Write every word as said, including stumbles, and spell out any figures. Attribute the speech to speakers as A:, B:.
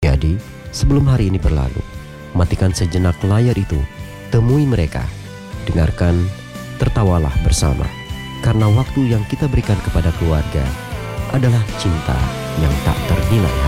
A: Jadi, sebelum hari ini berlalu, matikan sejenak layar itu, temui mereka, dengarkan, tertawalah bersama. Karena waktu yang kita berikan kepada keluarga adalah cinta yang tak ternilai.